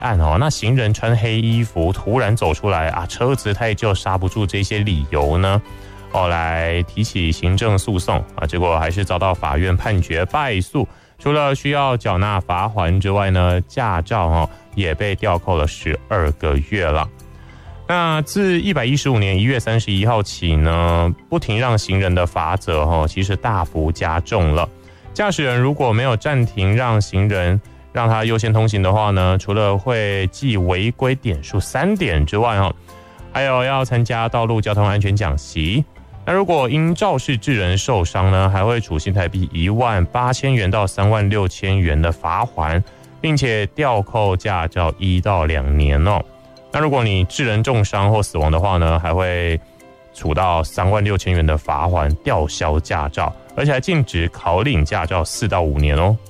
案哦，那行人穿黑衣服突然走出来啊，车子太旧刹不住，这些理由呢，来提起行政诉讼啊，结果还是遭到法院判决败诉。除了需要缴纳罚锾之外呢，驾照也被吊扣了12个月了。那自115年1月31号起呢，不停让行人的罚则其实大幅加重了。驾驶人如果没有暂停让行人让他优先通行的话呢，除了会记违规点数3点之外还有要参加道路交通安全讲习。那如果因肇事致人受伤呢，还会处新台币18000元到36000元的罚锾，并且吊扣驾照1到2年哦。那如果你致人重伤或死亡的话呢，还会处到36000元的罚锾，吊销驾照，而且还禁止考领驾照4到5年哦。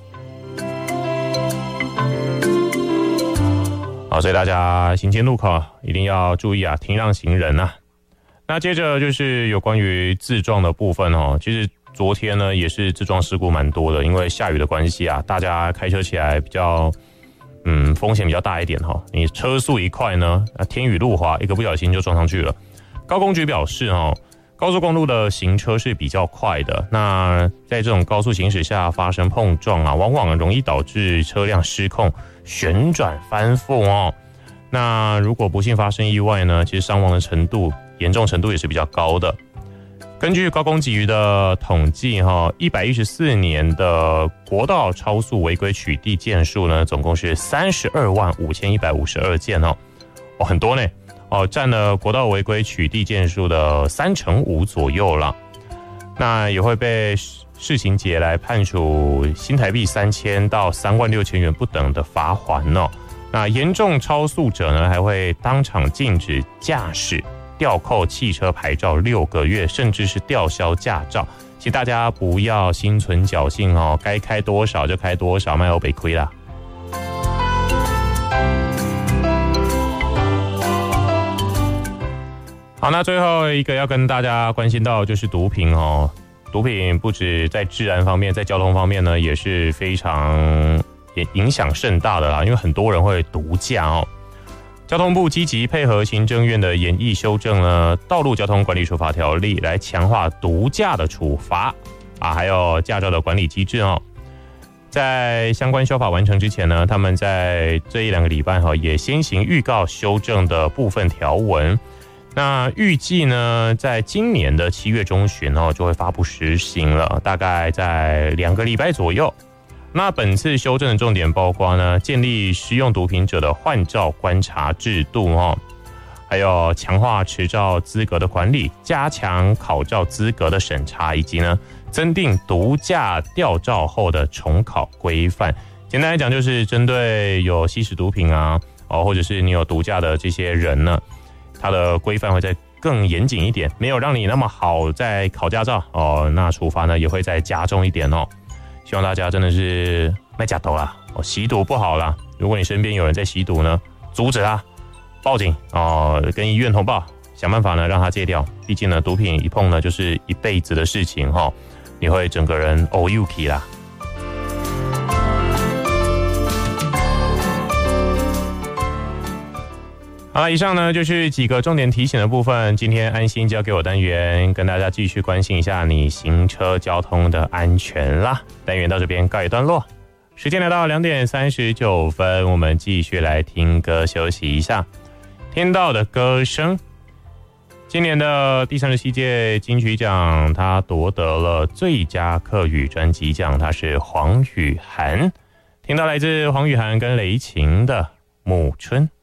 好，所以大家行经路口一定要注意啊，停让行人啊。那接着就是有关于自撞的部分其实昨天呢也是自撞事故蛮多的，因为下雨的关系啊，大家开车起来比较风险比较大一点你车速一快呢，天雨路滑，一个不小心就撞上去了。高公局表示高速公路的行车是比较快的，那在这种高速行驶下发生碰撞啊，往往容易导致车辆失控旋转翻覆那如果不幸发生意外呢，其实伤亡的严重程度也是比较高的。根据高公局的统计114年的国道超速违规取缔件数呢，总共是325152件很多呢占了国道违规取缔件数的5%左右了。那也会被市情节来判处新台币3000到36000元不等的罚锾那严重超速者呢，还会当场禁止驾驶，吊扣汽车牌照6个月，甚至是吊销驾照。请大家不要心存侥幸该开多少就开多少，卖欧北亏啦。好，那最后一个要跟大家关心到就是毒品毒品不止在治安方面，在交通方面呢也是非常影响甚大的啦，因为很多人会毒驾交通部积极配合行政院的研议修正呢《道路交通管理处罚条例》，来强化毒驾的处罚还有驾照的管理机制在相关修法完成之前呢，他们在这1-2个礼拜也先行预告修正的部分条文。那预计呢，在今年的7月中旬就会发布实行了，大概在2个礼拜左右。那本次修正的重点包括呢，建立施用毒品者的换照观察制度还有强化持照资格的管理，加强考照资格的审查，以及呢增订毒驾吊照后的重考规范。简单来讲，就是针对有吸食毒品或者是你有毒驾的这些人呢，它的规范会再更严谨一点，没有让你那么好在考驾照那处罚呢也会再加重一点希望大家真的是卖假头啦吸毒不好啦，如果你身边有人在吸毒呢，阻止他，报警跟医院通报，想办法呢让他戒掉。毕竟呢，毒品一碰呢就是一辈子的事情你会整个人yuki 啦。好了，以上呢就是几个重点提醒的部分。今天安心交给我单元，跟大家继续关心一下你行车交通的安全啦。单元到这边告一段落，时间来到2点39分，我们继续来听歌休息一下。听到的歌声，今年的第37届金曲奖，他夺得了最佳客语专辑奖，他是黄宇涵。听到来自黄宇涵跟雷擎的《暮春》。